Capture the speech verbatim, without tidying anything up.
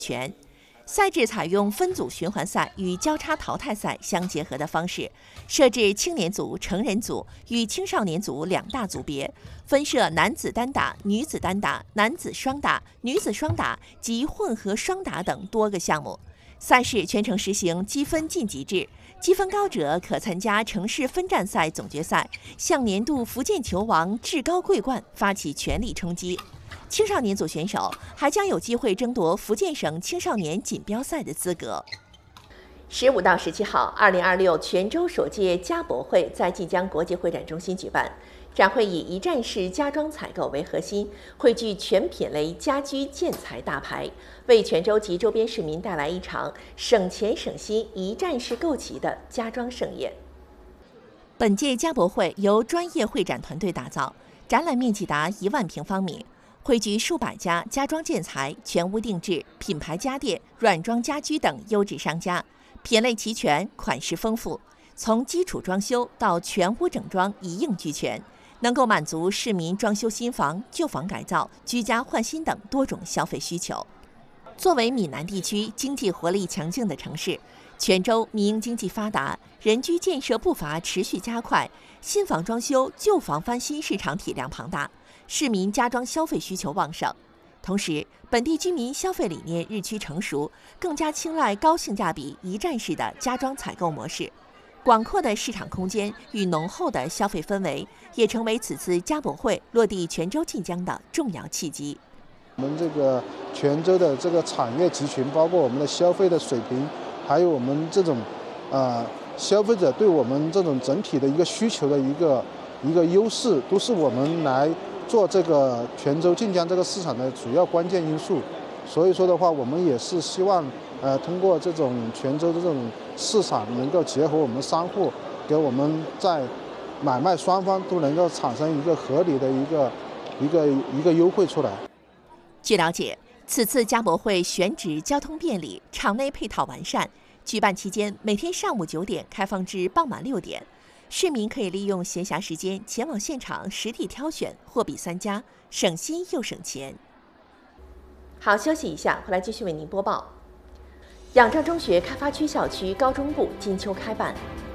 权。赛制采用分组循环赛与交叉淘汰赛相结合的方式，设置青年组、成人组与青少年组两大组别，分设男子单打、女子单打、男子双打、女子双打及混合双打等多个项目。赛事全程实行积分晋级制，积分高者可参加城市分站赛总决赛，向年度福建球王至高桂冠发起全力冲击。青少年组选手还将有机会争夺福建省青少年锦标赛的资格。十五到十七号，二零二六泉州首届家博会在晋江国际会展中心举办。展会以一站式家装采购为核心，汇聚全品类家居建材大牌，为泉州及周边市民带来一场省钱省心、一站式购齐的家装盛宴。本届家博会由专业会展团队打造，展览面积达一万平方米。汇聚数百家家装建材、全屋定制、品牌家电、软装家居等优质商家，品类齐全，款式丰富，从基础装修到全屋整装一应俱全，能够满足市民装修新房、旧房改造、居家换新等多种消费需求。作为闽南地区经济活力强劲的城市，泉州民营经济发达，人居建设步伐持续加快，新房装修、旧房翻新市场体量庞大，市民家装消费需求旺盛。同时，本地居民消费理念日趋成熟，更加青睐高性价比、一站式的家装采购模式。广阔的市场空间与浓厚的消费氛围，也成为此次家博会落地泉州晋江的重要契机。 我们这个泉州的这个产业集群，包括我们的消费的水平，还有我们这种呃消费者对我们这种整体的一个需求的一个一个优势，都是我们来做这个泉州晋江这个市场的主要关键因素。所以说的话，我们也是希望呃通过这种泉州的这种市场，能够结合我们商户，给我们在买卖双方都能够产生一个合理的一个一个一个优惠出来。 据了解，此次家博会选址交通便利，场内配套完善。举办期间，每天上午九点开放至傍晚六点，市民可以利用闲暇时间前往现场实地挑选，货比三家，省心又省钱。好，休息一下，回来继续为您播报。仰仗中学开发区校区高中部金秋开办。